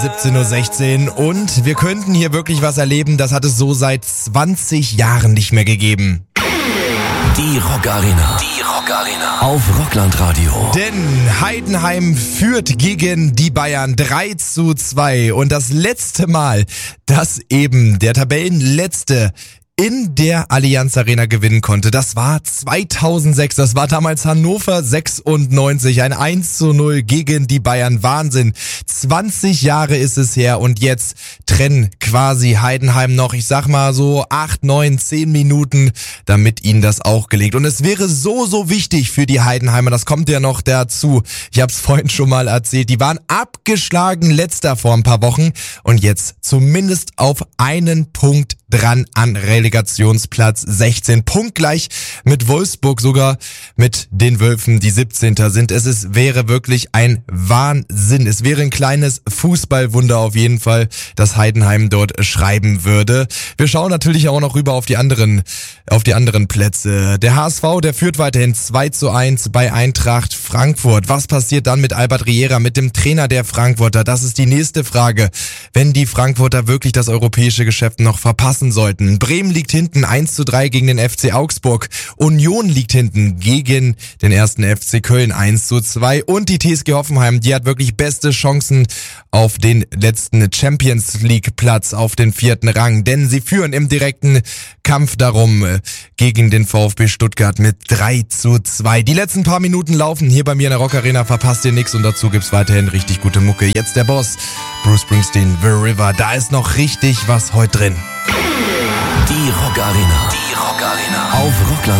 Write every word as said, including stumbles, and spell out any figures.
siebzehn Uhr sechzehn und wir könnten hier wirklich was erleben, das hat es so seit zwanzig Jahren nicht mehr gegeben. Die Rock Arena. Die Rock Arena. Auf Rockland-Radio. Denn Heidenheim führt gegen die Bayern drei zu zwei und das letzte Mal, dass eben der Tabellenletzte in der Allianz Arena gewinnen konnte. Das war zweitausendsechs, das war damals Hannover sechsundneunzig, ein eins zu null gegen die Bayern. Wahnsinn, zwanzig Jahre ist es her und jetzt trennen quasi Heidenheim noch, ich sag mal so acht, neun, zehn Minuten, damit ihnen das auch gelingt. Und es wäre so, so wichtig für die Heidenheimer, das kommt ja noch dazu. Ich hab's vorhin schon mal erzählt, die waren abgeschlagen letzter vor ein paar Wochen und jetzt zumindest auf einen Punkt dran an Relegationsplatz sechzehn. Punktgleich mit Wolfsburg, sogar mit den Wölfen, die siebzehnter sind. Es ist, wäre wirklich ein Wahnsinn. Es wäre ein kleines Fußballwunder auf jeden Fall, das Heidenheim dort schreiben würde. Wir schauen natürlich auch noch rüber auf die anderen, auf die anderen Plätze. Der H S V, der führt weiterhin zwei zu eins bei Eintracht Frankfurt. Was passiert dann mit Albert Riera, mit dem Trainer der Frankfurter? Das ist die nächste Frage. Wenn die Frankfurter wirklich das europäische Geschäft noch verpassen sollten. Bremen liegt hinten eins zu drei gegen den F C Augsburg. Union liegt hinten gegen den ersten F C Köln eins zu zwei. Und die T S G Hoffenheim, die hat wirklich beste Chancen auf den letzten Champions League Platz, auf den vierten Rang. Denn sie führen im direkten Kampf darum gegen den VfB Stuttgart mit drei zu zwei. Die letzten paar Minuten laufen hier bei mir in der Rock Arena, verpasst ihr nichts und dazu gibt's weiterhin richtig gute Mucke. Jetzt der Boss, Bruce Springsteen, The River, da ist noch richtig was heute drin. Die Rock Arena. Die Rock Arena. Auf Rockland.